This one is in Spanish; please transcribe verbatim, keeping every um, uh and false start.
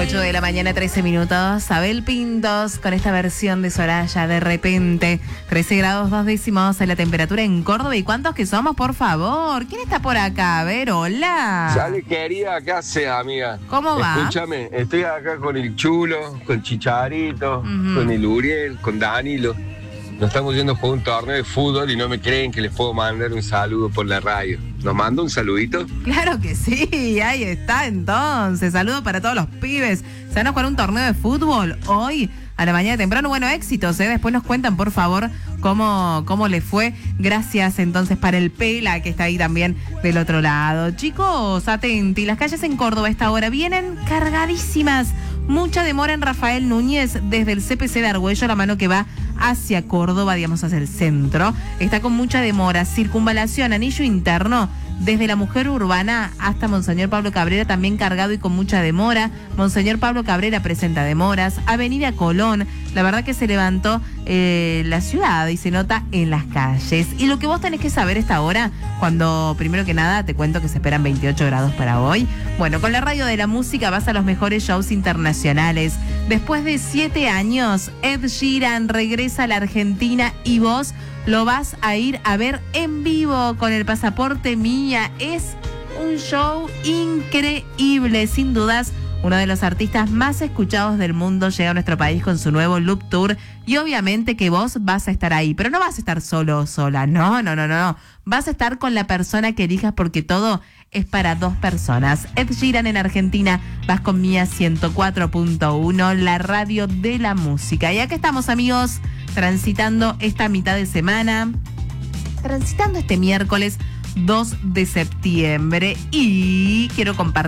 ocho de la mañana, trece minutos. Abel Pintos con esta versión de Soraya, De Repente. trece grados dos décimos en la temperatura en Córdoba. ¿Y cuántos que somos, por favor? ¿Quién está por acá? A ver, hola. Sale, querida, ¿qué hace, amiga? ¿Cómo va? Escúchame, estoy acá con el Chulo, con Chicharito, uh-huh. con el Uriel, con Danilo. Nos estamos yendo a jugar un torneo de fútbol y no me creen que les puedo mandar un saludo por la radio. ¿Nos mando un saludito? Claro que sí, ahí está entonces. Saludo para todos los pibes. Se van a jugar un torneo de fútbol hoy a la mañana temprano. Bueno, éxitos, ¿eh? Después nos cuentan, por favor, cómo, cómo les fue. Gracias entonces para el Pela, que está ahí también del otro lado. Chicos, atenti, las calles en Córdoba a esta hora vienen cargadísimas. Mucha demora en Rafael Núñez desde el C P C de Argüello, la mano que va hacia Córdoba, digamos hacia el centro. Está con mucha demora. Circunvalación, anillo interno, desde la Mujer Urbana hasta Monseñor Pablo Cabrera, también cargado y con mucha demora. Monseñor Pablo Cabrera presenta demoras. Avenida Colón, la verdad que se levantó eh, la ciudad y se nota en las calles. Y lo que vos tenés que saber esta hora, cuando primero que nada te cuento que se esperan veintiocho grados para hoy. Bueno, con la radio de la música vas a los mejores shows internacionales. Después de siete años, Ed Sheeran regresa a la Argentina y vos lo vas a ir a ver en vivo con el Pasaporte Mía. Es un show increíble, sin dudas. Uno de los artistas más escuchados del mundo llega a nuestro país con su nuevo Loop Tour y obviamente que vos vas a estar ahí, pero no vas a estar solo o sola, no, no, no, no, no. Vas a estar con la persona que elijas porque todo es para dos personas. Ed Sheeran en Argentina, vas con Mía ciento cuatro punto uno, la radio de la música. Y acá estamos, amigos, transitando esta mitad de semana, transitando este miércoles dos de septiembre y quiero compartir